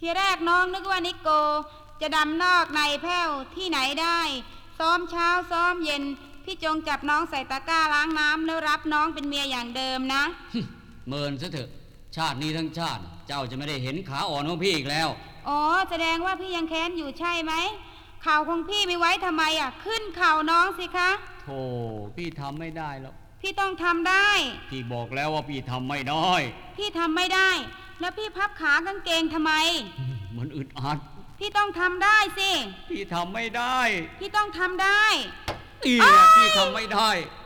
ทีแรกน้องนึกว่านิโกจะดำนอกในแผ้วที่ไหนได้ซ้อมเช้าซ้อมเย็นพี่จงจับน้องใส่ตะกร้าล้างน้ำแล้วรับน้องเป็นเมียอย่างเดิมนะเมินซะเถอะชาตินี้ทั้งชาติเจ้าจะไม่ได้เห็นขาอ่อนของพี่อีกแล้วอ๋อแสดงว่าพี่ยังแค้นอยู่ใช่ไหมเข่าของพี่ไม่ไว้ทำไมอ่ะขึ้นเข่าน้องสิคะโธ่พี่ทำไม่ได้แล้วพี่ต้องทำได้พี่บอกแล้วว่าพี่ทำไม่ได้พี่ทำไม่ได้แล้วพี่พับขากางเกงทำไมมันอึดอัดพี่ต้องทำได้สิพี่ทำไม่ได้พี่ต้องทำได้พี่ทำไม่ได้